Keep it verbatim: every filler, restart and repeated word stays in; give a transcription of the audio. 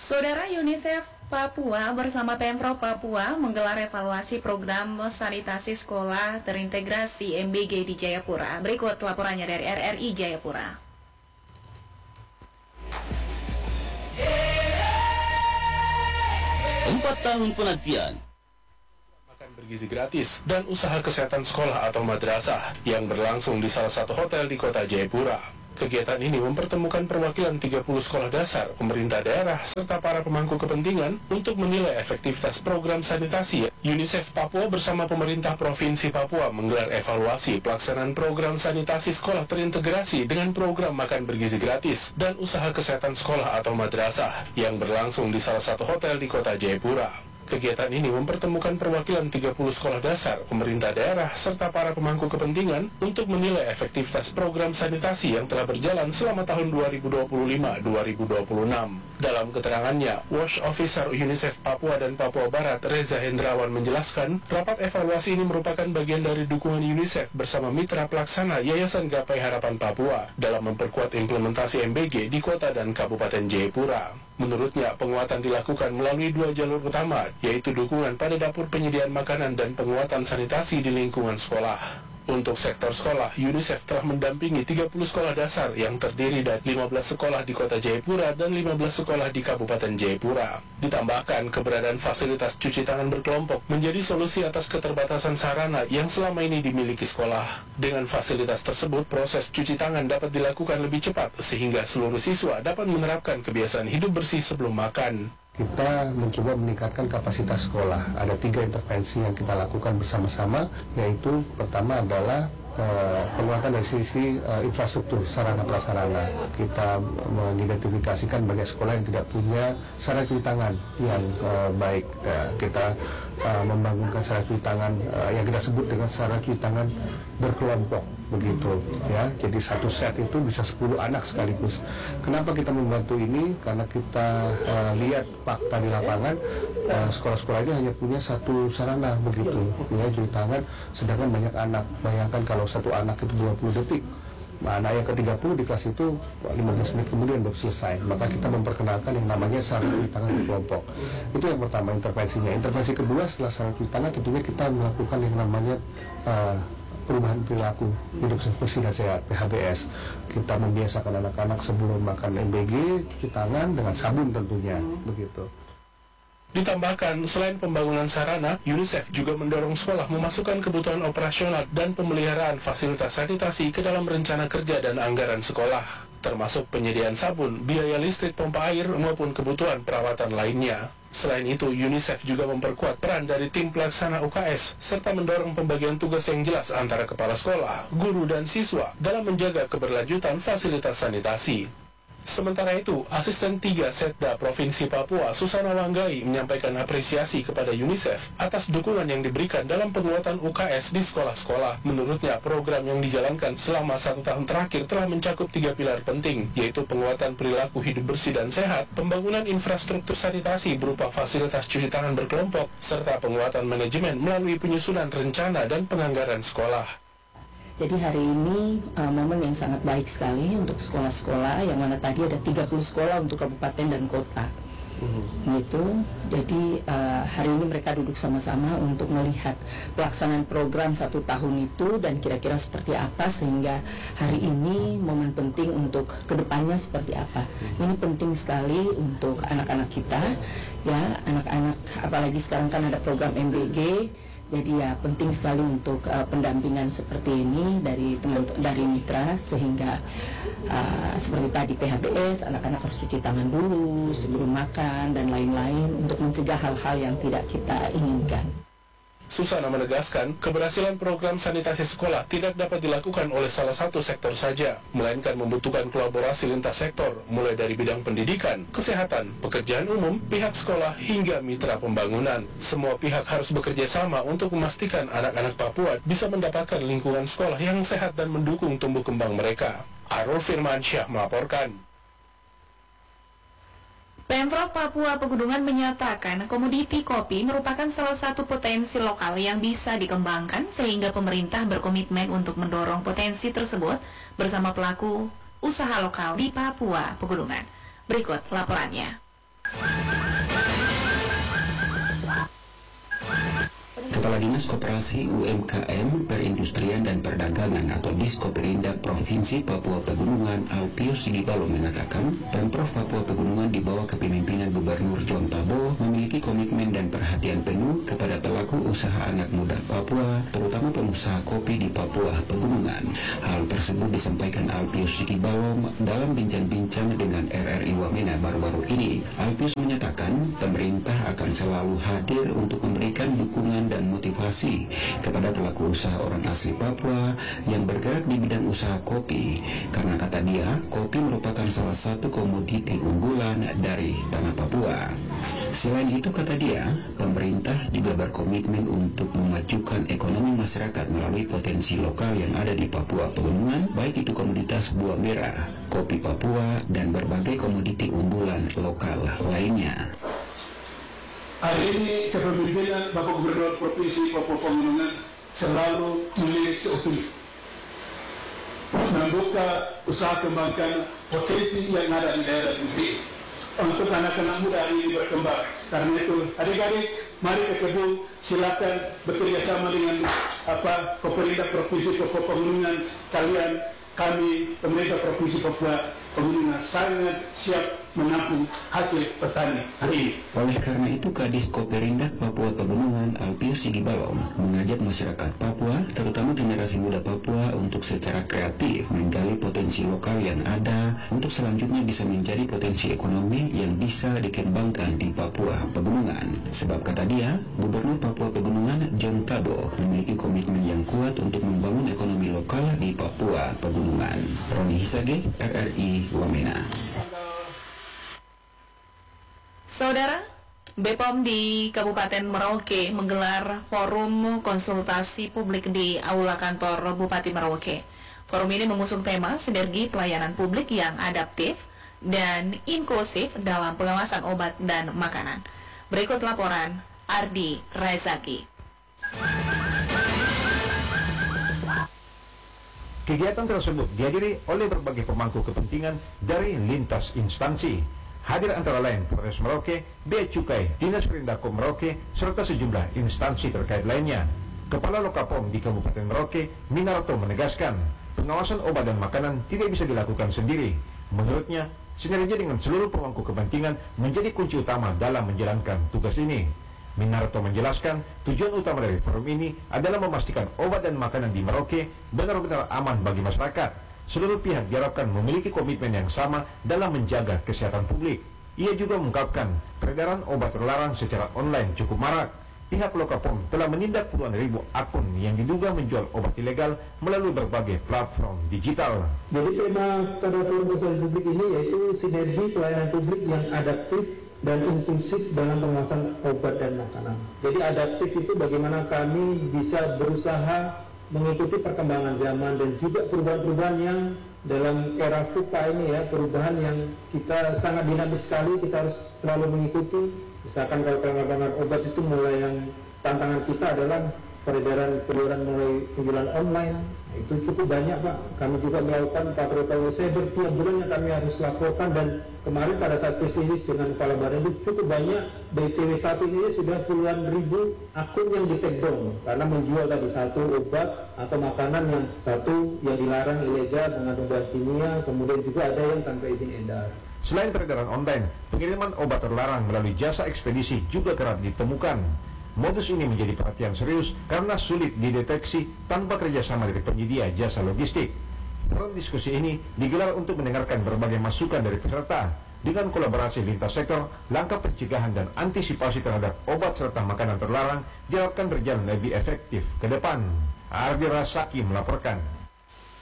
Saudara, UNICEF Papua bersama Pemprov Papua menggelar evaluasi program sanitasi sekolah terintegrasi M B G di Jayapura. Berikut laporannya dari R R I Jayapura. Empat tahun penantian makan bergizi gratis dan usaha kesehatan sekolah atau madrasah yang berlangsung di salah satu hotel di kota Jayapura. Kegiatan ini mempertemukan perwakilan tiga puluh sekolah dasar, pemerintah daerah, serta para pemangku kepentingan untuk menilai efektivitas program sanitasi. UNICEF Papua bersama pemerintah Provinsi Papua menggelar evaluasi pelaksanaan program sanitasi sekolah terintegrasi dengan program makan bergizi gratis dan usaha kesehatan sekolah atau madrasah yang berlangsung di salah satu hotel di kota Jayapura. Kegiatan ini mempertemukan perwakilan tiga puluh sekolah dasar, pemerintah daerah, serta para pemangku kepentingan untuk menilai efektivitas program sanitasi yang telah berjalan selama tahun dua ribu dua puluh lima sampai dua ribu dua puluh enam. Dalam keterangannya, Wash Officer UNICEF Papua dan Papua Barat, Reza Hendrawan menjelaskan, rapat evaluasi ini merupakan bagian dari dukungan UNICEF bersama mitra pelaksana Yayasan Gapai Harapan Papua dalam memperkuat implementasi M B G di kota dan Kabupaten Jayapura. Menurutnya, penguatan dilakukan melalui dua jalur utama, yaitu dukungan pada dapur penyediaan makanan dan penguatan sanitasi di lingkungan sekolah. Untuk sektor sekolah, UNICEF telah mendampingi tiga puluh sekolah dasar yang terdiri dari lima belas sekolah di kota Jayapura dan lima belas sekolah di Kabupaten Jayapura. Ditambahkan, keberadaan fasilitas cuci tangan berkelompok menjadi solusi atas keterbatasan sarana yang selama ini dimiliki sekolah. Dengan fasilitas tersebut, proses cuci tangan dapat dilakukan lebih cepat sehingga seluruh siswa dapat menerapkan kebiasaan hidup bersih sebelum makan. Kita mencoba meningkatkan kapasitas sekolah. Ada tiga intervensi yang kita lakukan bersama-sama, yaitu pertama adalah uh, penguatan dari sisi uh, infrastruktur sarana prasarana. Kita mengidentifikasikan banyak sekolah yang tidak punya sarana cuci tangan yang uh, baik. Ya, kita uh, membangunkan sarana cuci tangan uh, yang kita sebut dengan sarana cuci tangan berkelompok, begitu ya. Jadi satu set itu bisa sepuluh anak sekaligus. Kenapa kita membantu ini? Karena kita uh, lihat fakta di lapangan, sekolah-sekolah uh, ini hanya punya satu sarana, begitu ya, cuci tangan, sedangkan banyak anak. Bayangkan kalau satu anak itu dua puluh detik, anak yang ke tiga puluh di kelas itu lima belas menit kemudian baru selesai. Maka kita memperkenalkan yang namanya sarana cuci tangan berkelompok. Itu yang pertama, intervensinya. Intervensi kedua setelah sarana cuci tangan, tentunya kita melakukan yang namanya uh, perubahan perilaku hidup bersih dan sehat, P H B S. Kita membiasakan anak-anak sebelum makan M B G cuci tangan dengan sabun tentunya, begitu. Ditambahkan, selain pembangunan sarana, UNICEF juga mendorong sekolah memasukkan kebutuhan operasional dan pemeliharaan fasilitas sanitasi ke dalam rencana kerja dan anggaran sekolah, termasuk penyediaan sabun, biaya listrik pompa air, maupun kebutuhan perawatan lainnya. Selain itu, UNICEF juga memperkuat peran dari tim pelaksana U K S, serta mendorong pembagian tugas yang jelas antara kepala sekolah, guru, dan siswa dalam menjaga keberlanjutan fasilitas sanitasi. Sementara itu, Asisten tiga Setda Provinsi Papua, Susana Wanggai, menyampaikan apresiasi kepada UNICEF atas dukungan yang diberikan dalam penguatan U K S di sekolah-sekolah. Menurutnya, program yang dijalankan selama satu tahun terakhir telah mencakup tiga pilar penting, yaitu penguatan perilaku hidup bersih dan sehat, pembangunan infrastruktur sanitasi berupa fasilitas cuci tangan berkelompok, serta penguatan manajemen melalui penyusunan rencana dan penganggaran sekolah. Jadi hari ini uh, momen yang sangat baik sekali untuk sekolah-sekolah, yang mana tadi ada tiga puluh sekolah untuk kabupaten dan kota. Mm-hmm. Gitu. Jadi uh, hari ini mereka duduk sama-sama untuk melihat pelaksanaan program satu tahun itu dan kira-kira seperti apa, sehingga hari ini momen penting untuk kedepannya seperti apa. Ini penting sekali untuk anak-anak kita, ya, anak-anak, apalagi sekarang kan ada program M B G. Jadi ya penting sekali untuk uh, pendampingan seperti ini dari teman dari mitra, sehingga uh, seperti tadi P H B S, anak-anak harus cuci tangan dulu sebelum makan dan lain-lain untuk mencegah hal-hal yang tidak kita inginkan. Susana menegaskan, keberhasilan program sanitasi sekolah tidak dapat dilakukan oleh salah satu sektor saja, melainkan membutuhkan kolaborasi lintas sektor, mulai dari bidang pendidikan, kesehatan, pekerjaan umum, pihak sekolah, hingga mitra pembangunan. Semua pihak harus bekerja sama untuk memastikan anak-anak Papua bisa mendapatkan lingkungan sekolah yang sehat dan mendukung tumbuh kembang mereka. Arul Firmansyah melaporkan. Pemprov Papua Pegunungan menyatakan komoditi kopi merupakan salah satu potensi lokal yang bisa dikembangkan, sehingga pemerintah berkomitmen untuk mendorong potensi tersebut bersama pelaku usaha lokal di Papua Pegunungan. Berikut laporannya. Kepala Dinas Koperasi U M K M, Perindustrian dan Perdagangan atau Diskoperindak Provinsi Papua Pegunungan Alpius Sigibalo mengatakan, Pemprov Papua Pegunungan di bawah kepemimpinan Gubernur John Tabo memiliki komitmen dan perhatian penuh kepada pelaku usaha anak muda Papua, terutama pengusaha kopi di Papua Pegunungan. Hal tersebut disampaikan Alpius Sigibalo dalam bincang-bincang dengan R R I Wamena baru-baru ini. Alpius menyatakan pemerintah akan selalu hadir untuk memberikan dukungan dan motivasi kepada pelaku usaha orang asli Papua yang bergerak di bidang usaha kopi, karena kata dia, kopi merupakan salah satu komoditi unggulan dari tanah Papua. Selain itu, kata dia, pemerintah juga berkomitmen untuk memajukan ekonomi masyarakat melalui potensi lokal yang ada di Papua Pegunungan, baik itu komoditas buah merah, kopi Papua, dan berbagai komoditi unggulan lokal lainnya. Hari ini kepemimpinan Bapak Gubernur Provinsi Papua Pegunungan selalu memiliki optimis membuka usaha kembangkan potensi yang ada di daerah ini untuk anak-anak muda hari ini berkembang. Karena itu, adik-adik, mari ke kebun, silakan bekerja sama dengan apa pemerintah Provinsi Papua Pegunungan. Kalian, kami, pemerintah Provinsi Papua Pegunungan sangat siap menampung hasil petani hari ini. Oleh karena itu, Kadis Koperindak Papua Pegunungan Alpius Sigibalo mengajak masyarakat Papua, terutama generasi muda Papua, untuk secara kreatif menggali potensi lokal yang ada untuk selanjutnya bisa menjadi potensi ekonomi yang bisa dikembangkan di Papua Pegunungan. Sebab kata dia, Gubernur Papua Pegunungan John Tabo memiliki komitmen yang kuat untuk membangun ekonomi lokal di Papua Pegunungan. Roni Hisage, R R I Wamena. Saudara, B P O M di Kabupaten Merauke menggelar forum konsultasi publik di Aula Kantor Bupati Merauke. Forum ini mengusung tema sinergi pelayanan publik yang adaptif dan inklusif dalam pengawasan obat dan makanan. Berikut laporan Ardi Razaki. Kegiatan tersebut dihadiri oleh berbagai pemangku kepentingan dari lintas instansi. Hadir antara lain Polres Merauke, Bea Cukai, Dinas Perindakom Merauke, serta sejumlah instansi terkait lainnya. Kepala Lokapom di Kabupaten Merauke, Minarto, menegaskan, pengawasan obat dan makanan tidak bisa dilakukan sendiri. Menurutnya, sinergi dengan seluruh pemangku kepentingan menjadi kunci utama dalam menjalankan tugas ini. Minarto menjelaskan, tujuan utama dari forum ini adalah memastikan obat dan makanan di Merauke benar-benar aman bagi masyarakat. Seluruh pihak diharapkan memiliki komitmen yang sama dalam menjaga kesehatan publik. Ia juga mengungkapkan peredaran obat terlarang secara online cukup marak. Pihak Lokapom telah menindak puluhan ribu akun yang diduga menjual obat ilegal melalui berbagai platform digital. Jadi tema pada forum konsultasi publik ini yaitu sinergi pelayanan publik yang adaptif dan inklusif dalam pengawasan obat dan makanan. Jadi adaptif itu bagaimana kami bisa berusaha mengikuti perkembangan zaman dan juga perubahan-perubahan yang dalam era VUCA ini ya, perubahan yang kita sangat dinamis sekali, kita harus selalu mengikuti. Misalkan kalau pengembangan obat itu mulai yang tantangan kita adalah peredaran penjualan mulai penjualan online, itu cukup banyak Pak. Kami juga melakukan patroli cyber tiap bulannya kami harus laporkan, dan kemarin pada saat presilis dengan kepala badan itu cukup banyak. B T W satu ini sudah puluhan ribu akun yang di take down karena menjual tadi satu obat atau makanan yang satu yang dilarang ilegal mengandung bahan kimia, kemudian juga ada yang tanpa izin edar. Selain peredaran online, pengiriman obat terlarang melalui jasa ekspedisi juga kerap ditemukan. Modus ini menjadi perhatian serius karena sulit dideteksi tanpa kerjasama dari penyedia jasa logistik. Forum diskusi ini digelar untuk mendengarkan berbagai masukan dari peserta. Dengan kolaborasi lintas sektor, langkah pencegahan dan antisipasi terhadap obat serta makanan terlarang diharapkan berjalan lebih efektif ke depan. Ardi Rasaki melaporkan.